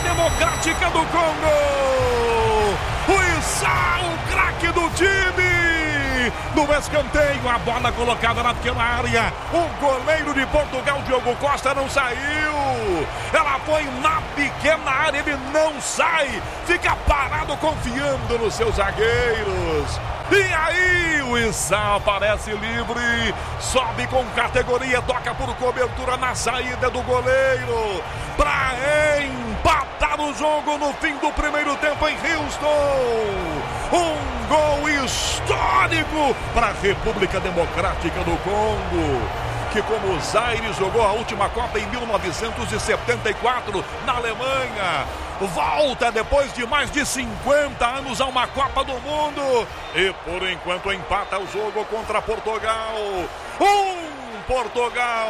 Democrática do Congo. O Issa, o craque do time. No escanteio, a bola colocada na pequena área. O goleiro de Portugal, Diogo Costa, não saiu. Ela foi na pequena área, ele não sai. Fica parado confiando nos seus zagueiros. E aí o Issa aparece livre, sobe com categoria, toca por cobertura na saída do goleiro, para empatar o jogo no fim do primeiro tempo em Houston. Um gol histórico para a República Democrática do Congo, que como Zaire jogou a última Copa em 1974 na Alemanha, volta depois de mais de 50 anos a uma Copa do Mundo e por enquanto empata o jogo contra Portugal. Portugal,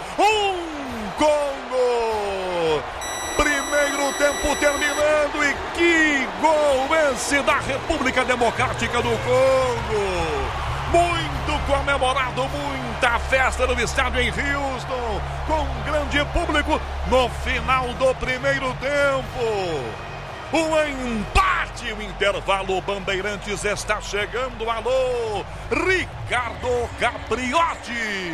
Congo. Primeiro tempo terminando e que gol esse da República Democrática do Congo. Muito comemorado, muita festa no estádio em Houston, com um grande público no final do primeiro tempo. Um empate, o intervalo, Bandeirantes está chegando. Alô, Ricardo Capriotti.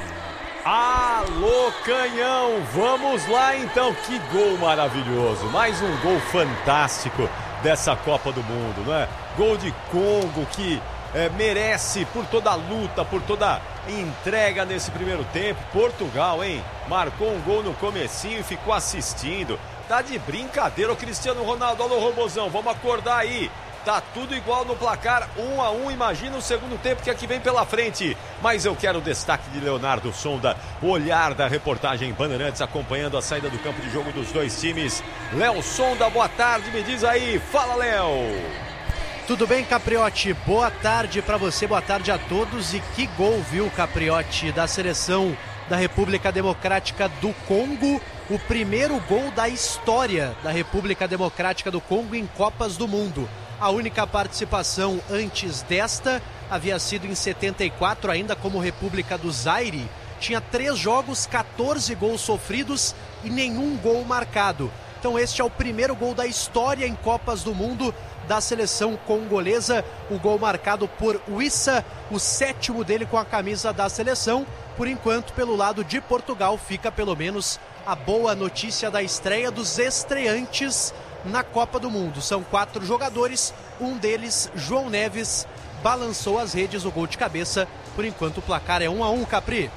Alô, Canhão, vamos lá então, que gol maravilhoso, mais um gol fantástico dessa Copa do Mundo, não é? Gol de Congo que merece por toda a luta, por toda a entrega nesse primeiro tempo. Portugal, hein? Marcou um gol no comecinho e ficou assistindo. Tá de brincadeira o Cristiano Ronaldo. Alô, Robozão, vamos acordar aí. Tá tudo igual no placar, 1-1. Imagina o segundo tempo que aqui vem pela frente. Mas eu quero o destaque de Leonardo Sonda, o olhar da reportagem Bandeirantes acompanhando a saída do campo de jogo dos dois times. Léo Sonda, boa tarde, me diz aí. Fala, Léo. Tudo bem, Capriotti? Boa tarde para você, boa tarde a todos. E que gol, viu, Capriotti, da seleção da República Democrática do Congo. O primeiro gol da história da República Democrática do Congo em Copas do Mundo. A única participação antes desta havia sido em 74, ainda como República do Zaire. Tinha 3 jogos, 14 gols sofridos e nenhum gol marcado. Então este é o primeiro gol da história em Copas do Mundo da seleção congolesa. O gol marcado por Issa, o 7º dele com a camisa da seleção. Por enquanto, pelo lado de Portugal, fica pelo menos a boa notícia da estreia dos estreantes na Copa do Mundo. São 4 jogadores, um deles, João Neves, balançou as redes, o gol de cabeça. Por enquanto o placar é 1-1, Capri.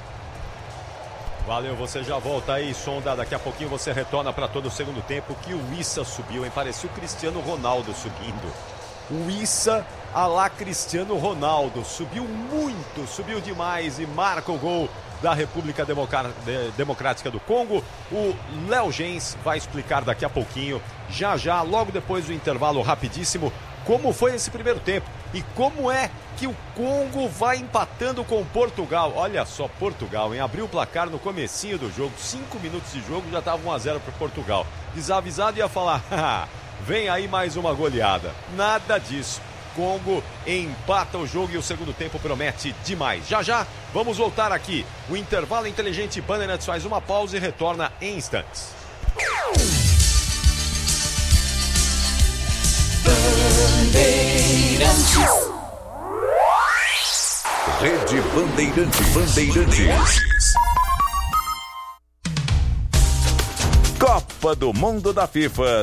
Valeu, você já volta aí, Sonda. Daqui a pouquinho você retorna para todo o segundo tempo. Que o Issa subiu, hein? Parecia o Cristiano Ronaldo subindo. O Issa a lá Cristiano Ronaldo. Subiu muito, subiu demais e marca o gol da República Democrática do Congo. O Léo Gens vai explicar daqui a pouquinho, já, logo depois do intervalo rapidíssimo, como foi esse primeiro tempo e como é que o Congo vai empatando com Portugal. Olha só, Portugal, hein? Abriu o placar no comecinho do jogo, 5 minutos de jogo, já estava 1-0 para Portugal. Desavisado ia falar, vem aí mais uma goleada. Nada disso. Congo empata o jogo e o segundo tempo promete demais. Já, vamos voltar aqui. O intervalo inteligente Bandeirantes faz uma pausa e retorna em instantes. Bandeirantes. Rede Bandeirantes. Copa do Mundo da FIFA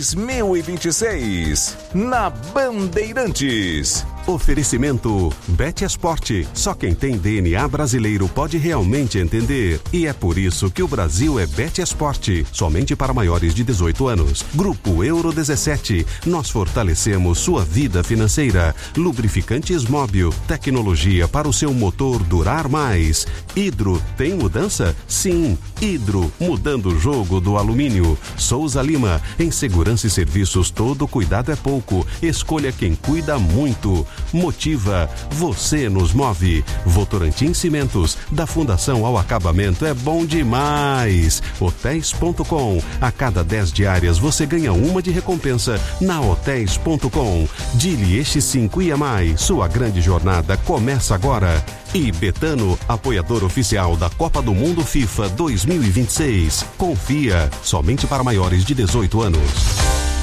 2026 na Bandeirantes. Oferecimento Bet Esporte. Só quem tem DNA brasileiro pode realmente entender. E é por isso que o Brasil é Bet Esporte. Somente para maiores de 18 anos. Grupo Euro 17. Nós fortalecemos sua vida financeira. Lubrificantes Móbil. Tecnologia para o seu motor durar mais. Hidro, tem mudança? Sim. Hidro, mudando o jogo do alumínio. Souza Lima. Em segurança e serviços, todo cuidado é pouco. Escolha quem cuida muito. Motiva, você nos move. Votorantim Cimentos, da fundação ao acabamento é bom demais. Hotéis.com, a cada 10 diárias você ganha uma de recompensa na Hotéis.com. Dili X5 e mais, sua grande jornada começa agora. E Betano, apoiador oficial da Copa do Mundo FIFA 2026. Confia, somente para maiores de 18 anos.